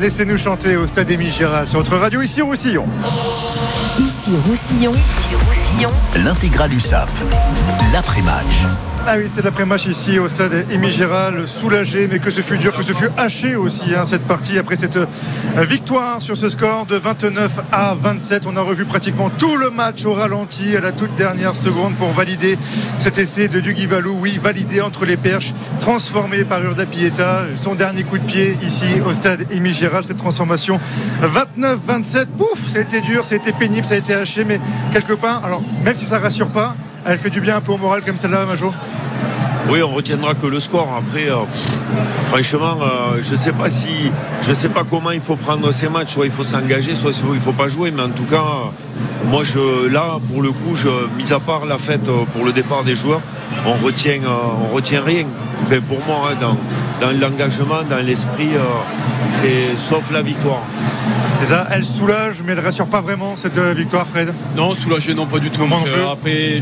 Laissez-nous chanter au stade Émile Gérald sur votre radio ici Roussillon. Ici Roussillon, l'intégrale USAP, l'après-match. Ah oui, c'est l'après-match ici au stade Émile Gérald, soulagé, mais que ce fut dur, que ce fut haché aussi cette partie après cette victoire sur ce score de 29-27. On a revu pratiquement tout le match au ralenti à la toute dernière seconde pour valider cet essai de Duguy Valou. Oui, validé entre les perches, transformé par Urda Pieta, son dernier coup de pied ici au stade Émile Gérald. Cette transformation 29-27, pouf, ça a été dur, ça a été pénible, ça a été haché, mais quelque part, alors même si ça rassure pas, elle fait du bien un peu au moral comme celle-là, Majo. Oui, on retiendra que le score. Après, franchement, je sais pas comment il faut prendre ces matchs. Soit il faut s'engager, soit il faut pas jouer. Mais en tout cas, moi, là, pour le coup, mis à part la fête pour le départ des joueurs, on retient rien. Enfin, pour moi, dans l'engagement, dans l'esprit, c'est sauf la victoire. Et ça, elle soulage, mais elle ne rassure pas vraiment cette victoire, Fred. Non, soulagé, non, pas du tout. Après,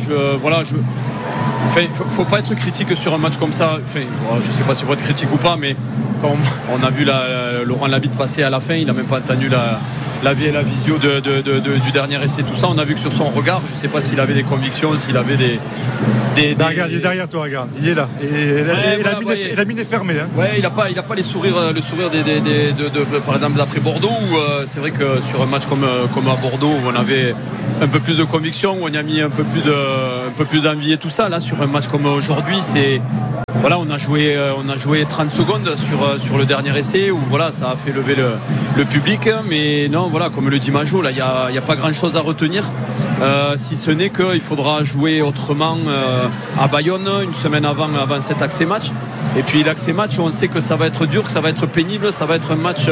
faut pas être critique sur un match comme ça. Enfin, je sais pas si il faut être critique ou pas, mais quand on a vu Laurent Labitte passer à la fin, il n'a même pas entendu la visio du dernier essai, tout ça. On a vu que sur son regard, je sais pas s'il avait des convictions, s'il avait des Regarde, il est derrière toi, regarde, il est là. Et la mine est fermée. Hein. Ouais, il a pas le sourire par exemple d'après Bordeaux, où c'est vrai que sur un match comme à Bordeaux, où on avait un peu plus de conviction, où on y a mis un peu plus d'envie et tout ça. Là, sur un match comme aujourd'hui, voilà, on a joué 30 secondes sur le dernier essai, où voilà, ça a fait lever le public, mais non, voilà, comme le dit Majo, là, il y a pas grand chose à retenir, si ce n'est qu'il faudra jouer autrement à Bayonne une semaine avant cet accès match. Et puis l'accès match, on sait que ça va être dur, que ça va être pénible, ça va être un match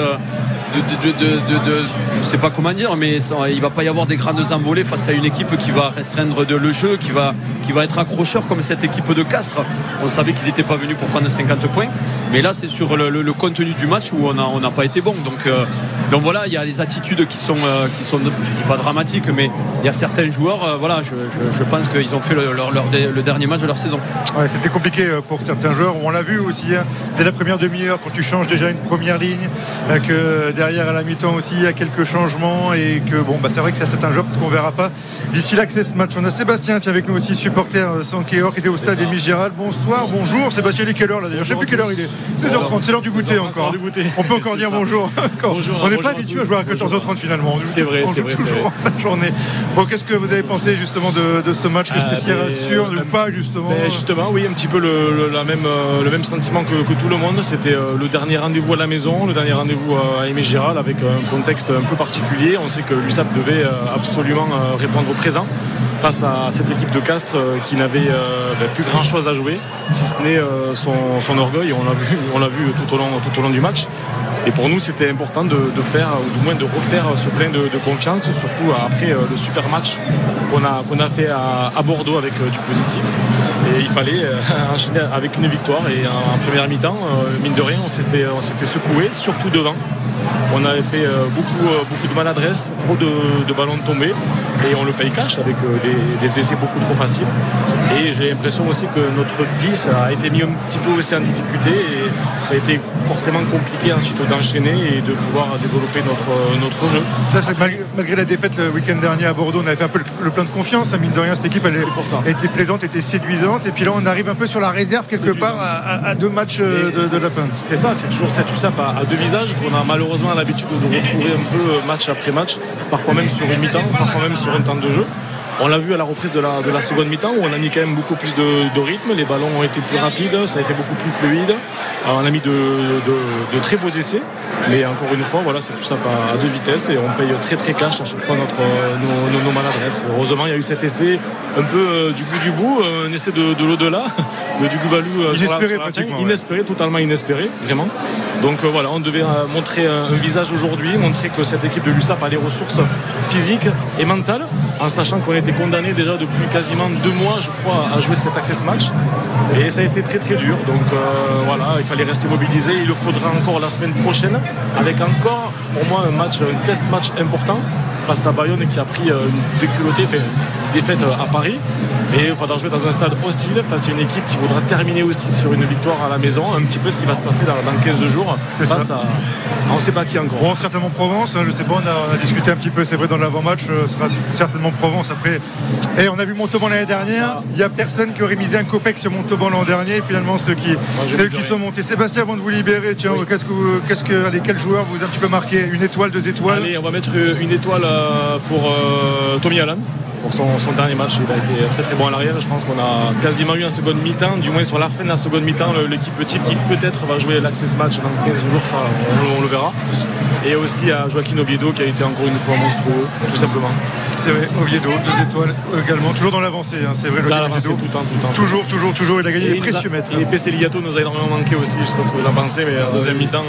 je sais pas comment dire, mais il va pas y avoir des grandes envolées face à une équipe qui va restreindre le jeu, qui va être accrocheur comme cette équipe de Castres. On savait qu'ils n'étaient pas venus pour prendre 50 points, mais là c'est sur le contenu du match où on n'a pas été bon. Donc voilà, il y a les attitudes qui sont je dis pas dramatiques, mais il y a certains joueurs, voilà, je pense qu'ils ont fait le dernier match de leur saison. Ouais, c'était compliqué pour certains joueurs. On l'a vu aussi dès la première demi-heure, quand tu changes déjà une première ligne, que derrière à la mi-temps aussi il y a quelques changements, et que c'est vrai que c'est certains joueurs qu'on verra pas d'ici l'accès ce match. On a Sébastien qui est avec nous aussi, supporter Sankéor, qui était au stade Émile Gérald. Bonsoir, bonjour Sébastien. Il est quelle heure là d'ailleurs? Je sais plus quelle heure il est. 16h30, c'est l'heure du goûter encore. On peut encore dire bonjour. On n'est pas habitué à jouer à 14h30 finalement. C'est vrai. Toujours en fin de journée. Bon, qu'est-ce que vous avez pensé justement de ce match? Qu'est-ce qui rassure ou pas justement? Justement, oui, un petit peu le même sentiment que tout le monde. C'était le dernier rendez-vous à la maison, le dernier rendez-vous à Émile Gérald, avec un contexte un peu particulier. On sait que l'USAP devait absolument répondre présent face à cette équipe de Castres qui n'avait plus grand chose à jouer, si ce n'est son orgueil. On l'a vu tout au long du match. Et pour nous, c'était important de faire, ou du moins de refaire ce plein de confiance, surtout après le super match qu'on a fait à Bordeaux avec du positif. Et il fallait enchaîner avec une victoire. Et en première mi-temps, mine de rien, on s'est fait secouer, surtout devant. On avait fait beaucoup de maladresse, trop de ballons tombés, et on le paye cash avec des essais beaucoup trop faciles. Et j'ai l'impression aussi que notre 10 a été mis un petit peu aussi en difficulté, et ça a été forcément compliqué ensuite d'enchaîner et de pouvoir développer notre jeu. Là, malgré la défaite le week-end dernier à Bordeaux, on avait fait un peu le plein de confiance. Mine de rien, cette équipe elle était plaisante, était séduisante, et puis là on arrive un peu sur la réserve quelque part à 2 matchs de la fin. C'est ça, c'est toujours cette USAP à 2 visages qu'on a malheureusement l'habitude de retrouver un peu match après match, parfois même sur une mi-temps, parfois même sur un temps de jeu. On l'a vu à la reprise de la seconde mi-temps, où on a mis quand même beaucoup plus de rythme, les ballons ont été plus rapides, ça a été beaucoup plus fluide. Alors on a mis de très beaux essais, mais encore une fois, voilà, c'est tout ça à 2 vitesses, et on paye très très cash à chaque fois nos maladresses. Heureusement, il y a eu cet essai un peu du bout du bout, un essai de l'au-delà, du Gouvalou inespéré pratiquement. Inespéré, totalement inespéré, vraiment. Donc voilà, on devait montrer un visage aujourd'hui, montrer que cette équipe de l'USAP a les ressources physiques et mentales, en sachant qu'on était condamné déjà depuis quasiment 2 mois, je crois, à jouer cet access match. Et ça a été très très dur. Donc voilà, il fallait rester mobilisé. Il le faudra encore la semaine prochaine, avec encore, pour moi, un test match important face à Bayonne, qui a pris une déculottée. défaite à Paris. Et il faudra jouer dans un stade hostile face à une équipe qui voudra terminer aussi sur une victoire à la maison. Un petit peu ce qui va se passer dans 15 jours. C'est ça. On ne sait pas qui encore. Bon, certainement Provence, je sais pas, on a discuté un petit peu, c'est vrai, dans l'avant-match, ce sera certainement Provence après. Et on a vu Montauban l'année dernière, il n'y a personne qui aurait misé un copec sur Montauban l'an dernier, finalement ceux qui sont montés. Sébastien, avant de vous libérer, tiens, oui. Quel joueur vous a un petit peu marqué? Une étoile, 2 étoiles? Allez, on va mettre une étoile pour Tommy Allan. Pour son dernier match, il a été très très bon à l'arrière. Je pense qu'on a quasiment eu en seconde mi-temps, du moins sur la fin de la seconde mi-temps, l'équipe type qui peut-être va jouer l'Access Match dans 15 jours, ça on le verra. Et aussi à Joaquin Oviedo qui a été encore une fois monstrueux, tout simplement. C'est vrai, Oviedo, 2 étoiles également, toujours dans l'avancée, hein, c'est vrai, Joaquin Oviedo. Tout le temps. Toujours, il a gagné des précieux mètres. Et Pesce Ligato nous a énormément manqué aussi, je ne sais pas ce que vous en pensez, mais en deuxième mi-temps,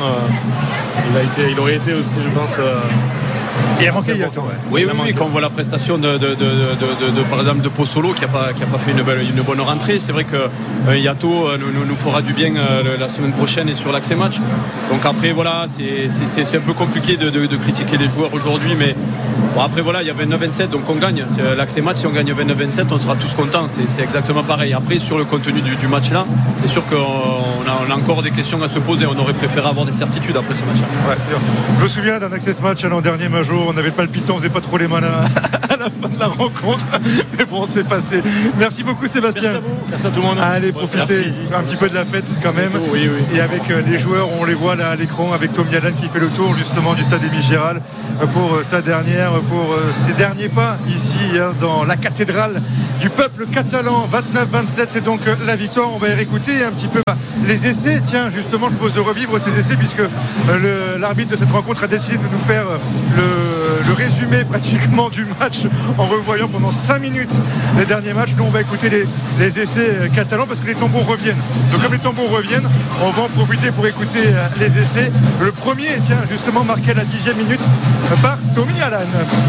il aurait été aussi, je pense. Il a manqué Yato. Oui, quand on voit la prestation par exemple de Pozzolo qui n'a pas fait une bonne rentrée, c'est vrai que Yato nous fera du bien la semaine prochaine et sur l'Access Match. Donc après voilà, c'est un peu compliqué de critiquer les joueurs aujourd'hui, mais bon, après voilà, il y a 29-27, donc on gagne. L'Access Match, si on gagne 29-27, on sera tous contents. C'est exactement pareil. Après sur le contenu du match là, c'est sûr qu'on a encore des questions à se poser. On aurait préféré avoir des certitudes après ce match là. Ouais, c'est sûr. Je me souviens d'un Access Match l'an dernier, Major, on avait le palpitant, on faisait pas trop les malins à la fin de la rencontre, mais bon, c'est passé. Merci beaucoup Sébastien. Merci à vous, merci à tout le monde. Allez, profitez un petit peu de la fête quand même. Oui. Et avec les joueurs, on les voit là à l'écran, avec Tommy Allan qui fait le tour justement du stade Émile Giral pour ses derniers pas ici dans la cathédrale du peuple catalan. 29-27, c'est donc la victoire. On va y réécouter un petit peu les essais. Tiens, justement, je propose de revivre ces essais puisque l'arbitre de cette rencontre a décidé de nous faire le résumé pratiquement du match en revoyant pendant 5 minutes les derniers matchs. Nous on va écouter les essais catalans parce que les tambours reviennent. Donc comme les tambours reviennent, on va en profiter pour écouter les essais. Le premier, tiens, justement marqué à la 10e minute par Tommy Allan.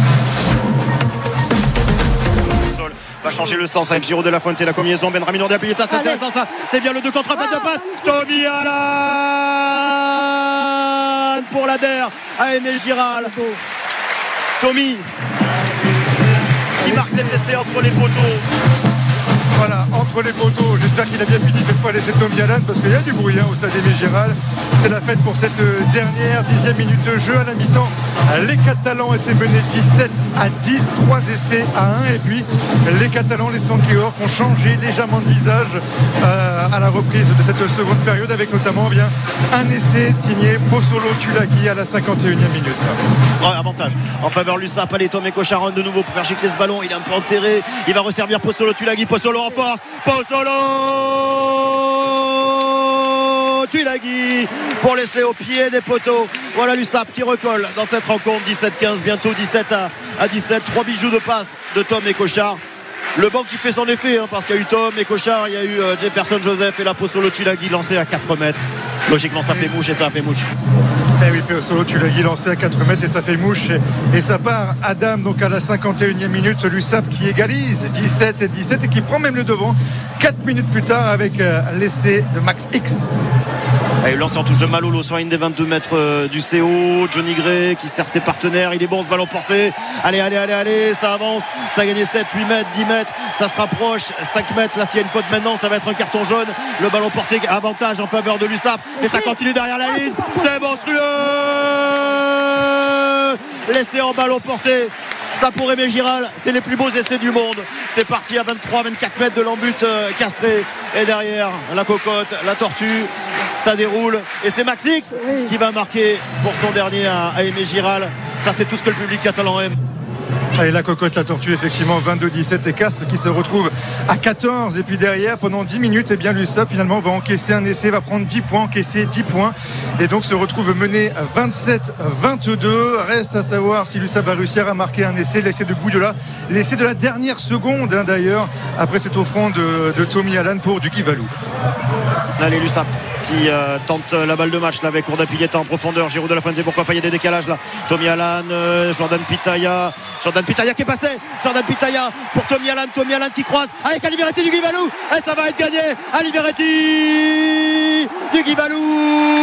Va changer le sens avec Giro de la Fuente, la combinaison Benramino de Apilleta, c'est intéressant ça, c'est bien le 2 contre 1 de passe, Tommy Allan pour la DER à Émile Giral. Tommy qui marque cet essai entre les poteaux. Voilà, entre les poteaux. J'espère qu'il a bien fini cette fois laisser Tommy Allan parce qu'il y a du bruit au stade Émile Giral. C'est la fête pour cette dernière 10e minute de jeu à la mi-temps. Les Catalans étaient menés 17-10, 3 essais à 1. Et puis les Catalans, les Sankeor, ont changé légèrement de visage à la reprise de cette seconde période avec notamment un essai signé Pozzolo Tulagi à la 51e minute. Avantage en faveur de l'USAP. Allez, Tom Écocharon de nouveau pour faire gicler ce ballon. Il est un peu enterré. Il va resservir Pozzolo Tulagi. Pozzolo en force. Pozzolo Tulagi pour laisser au pied des poteaux. Voilà l'USAP qui recolle dans cette rencontre. 17-15, bientôt 17 à 17. 3 bijoux de passe de Tom Écochard. Le banc qui fait son effet parce qu'il y a eu Tom Écochard, il y a eu Jefferson Joseph et la Pozzolo Tulagi lancé à 4 mètres. Logiquement ça fait mouche et ça a fait mouche. Eh oui, Pozzolo Tulagi lancé à 4 mètres et ça fait mouche et ça part Adam donc à la 51e minute. L'USAP qui égalise 17 et qui prend même le devant 4 minutes plus tard avec l'essai de Max X. Allez, lance en touche de Malolo sur une des 22 mètres du CO. Johnny Gray qui sert ses partenaires. Il est bon ce ballon porté. Allez, ça avance. Ça a gagné 7, 8 mètres, 10 mètres. Ça se rapproche. 5 mètres. Là, s'il y a une faute maintenant, ça va être un carton jaune. Le ballon porté, avantage en faveur de l'USAP. Et ça continue derrière la ligne. C'est monstrueux. Laissé en ballon porté. Ça pour Émile Giral, c'est les plus beaux essais du monde. C'est parti à 23-24 mètres de l'embut castré. Et derrière, la cocotte, la tortue, ça déroule. Et c'est Max X qui va marquer pour son dernier à Émile Giral. Ça, c'est tout ce que le public catalan aime. Et la cocotte, la tortue, effectivement 22-17 et Castres qui se retrouve à 14. Et puis derrière, pendant 10 minutes, l'USAP finalement va encaisser un essai, va prendre 10 points, encaisser 10 points et donc se retrouve mené 27-22. Reste à savoir si l'USAP va réussir à marquer un essai, l'essai de Bouyola, l'essai de la dernière seconde d'ailleurs, après cette offrande de Tommy Allan pour Duki Valou. Allez, l'USAP qui tente la balle de match là avec Courda Pilleta en profondeur. Giro de la Fuente, pourquoi pas, il y a des décalages là. Tommy Allan, Jordan Pitaya qui est passé. Jordan Pitaya pour Tommy Allan qui croise avec Aliveretti du Guivalou et ça va être gagné. Aliveretti du Guivalou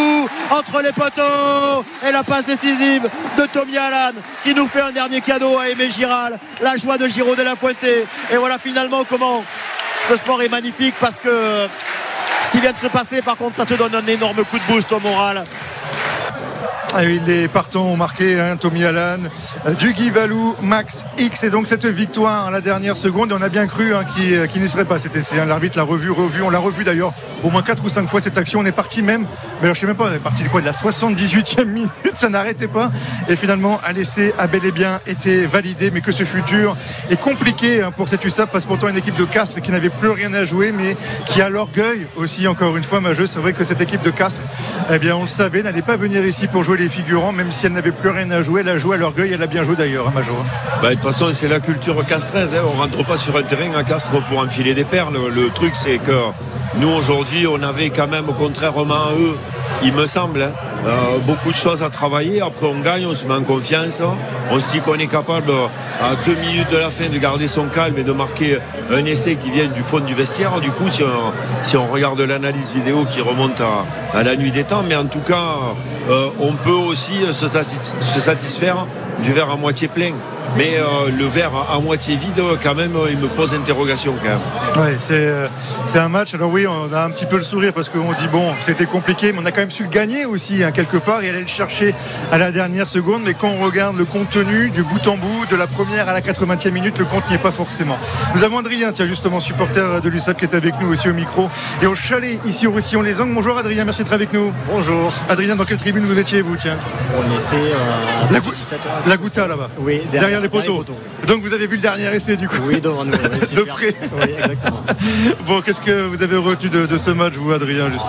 entre les poteaux et la passe décisive de Tommy Allan qui nous fait un dernier cadeau à Aimé Giral. La joie de Giro de la Fuente. Et voilà finalement comment ce sport est magnifique, parce que ce qui vient de se passer, par contre, ça te donne un énorme coup de boost au moral. Ah oui, les partants ont marqué, Tommy Allan, Duguy Valou, Max X, et donc cette victoire à la dernière seconde. Et on a bien cru qu'il n'y serait pas cet essai. L'arbitre l'a revu, on l'a revu d'ailleurs au moins 4 ou 5 fois cette action. On est parti même, mais alors, je sais même pas, on est parti de quoi, de la 78e minute, ça n'arrêtait pas. Et finalement, un essai a bel et bien été validé, mais que ce fut dur et compliqué pour cette USAP, face pourtant à une équipe de Castres qui n'avait plus rien à jouer, mais qui a l'orgueil aussi, encore une fois, Majeux. C'est vrai que cette équipe de Castres, eh bien, on le savait, n'allait pas venir ici pour jouer les figurants, même si elle n'avait plus rien à jouer. Elle a joué à l'orgueil, elle a bien joué d'ailleurs, Major. De toute façon, c'est la culture castraise, on rentre pas sur un terrain à Castres pour enfiler des perles. Le truc, c'est que nous aujourd'hui, on avait quand même, contrairement à eux, il me semble, beaucoup de choses à travailler. Après, on gagne, on se met en confiance, on se dit qu'on est capable à 2 minutes de la fin de garder son calme et de marquer un essai qui vient du fond du vestiaire. Du coup, si on regarde l'analyse vidéo qui remonte à la nuit des temps, mais en tout cas, on peut aussi se satisfaire du verre à moitié plein. Mais le verre à moitié vide, quand même, il me pose interrogation quand même. Ouais, c'est un match. Alors oui, on a un petit peu le sourire parce qu'on dit bon, c'était compliqué, mais on a quand même su le gagner aussi, quelque part, et aller le chercher à la dernière seconde. Mais quand on regarde le contenu du bout en bout, de la première à la 80e minute, le compte n'y est pas forcément. Nous avons Adrien, justement, supporter de l'USAP, qui est avec nous aussi au micro et au chalet ici au Roussillon-les-Angles. Bonjour Adrien, merci d'être avec nous. Bonjour. Adrien, dans quelle tribune vous étiez, vous? On était à la Gouta là-bas. Oui, derrière les poteaux. Donc vous avez vu le dernier essai du coup? Oui, devant nous. De près. Oui, exactement. Bon, qu'est-ce que vous avez retenu de ce match, vous, Adrien, justement?